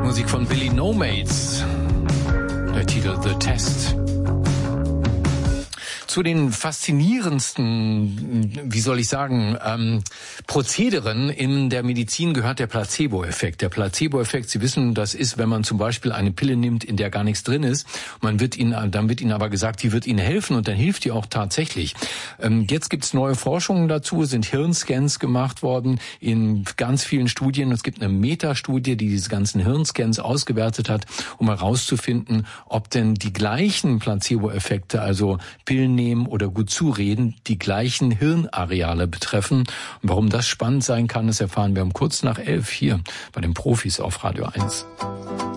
Musik von Billy No Mates. Der Titel The Test. Zu den faszinierendsten, wie soll ich sagen, Prozederen in der Medizin gehört der Placebo-Effekt. Der Placebo-Effekt, Sie wissen, das ist, wenn man zum Beispiel eine Pille nimmt, in der gar nichts drin ist. Dann wird Ihnen aber gesagt, die wird Ihnen helfen und dann hilft die auch tatsächlich. Jetzt gibt es neue Forschungen dazu, sind Hirnscans gemacht worden in ganz vielen Studien. Es gibt eine Metastudie, die diese ganzen Hirnscans ausgewertet hat, um herauszufinden, ob denn die gleichen Placebo-Effekte, also Pillen nehmen oder gut zureden, die gleichen Hirnareale betreffen. Und warum das spannend sein kann, das erfahren wir um kurz nach 11 hier bei den Profis auf Radio 1.